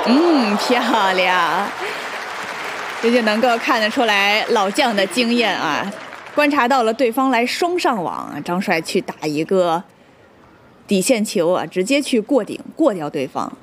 漂亮，这就能够看得出来老将的经验啊。观察到了对方来双上网，张帅去打一个底线球啊，直接去过顶过掉对方。